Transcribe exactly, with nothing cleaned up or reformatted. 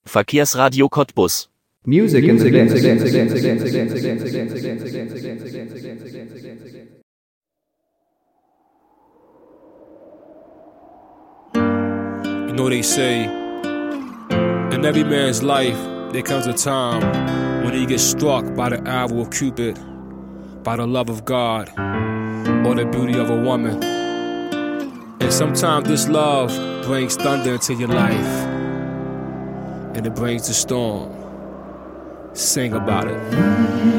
Verkehrsradio Cottbus. Music in the Ghetto. You know they say, in every man's life, there comes a time when he gets struck by the arrow of Cupid, by the love of God, or the beauty of a woman. And sometimes this love brings thunder into your life, and it brings the storm. Sing about it.